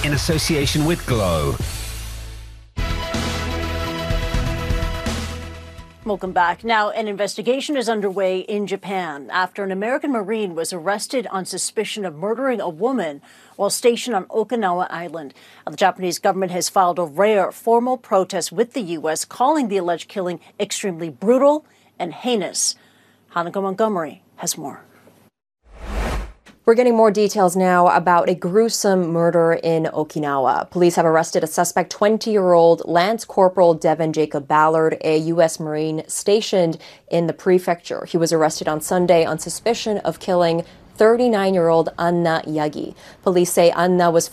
in association with Glow. Welcome back. Now, an investigation is underway in Japan after an American Marine was arrested on suspicion of murdering a woman while stationed on Okinawa Island. The Japanese government has filed a rare formal protest with the U.S., calling the alleged killing extremely brutal and heinous. Hanukkah Montgomery has more. We're getting more details now about a gruesome murder in Okinawa. Police have arrested a suspect, 20-year-old Lance Corporal Devin Jacob Ballard, a U.S. Marine stationed in the prefecture. He was arrested on Sunday on suspicion of killing 39-year-old Anna Yagi. Police say Anna was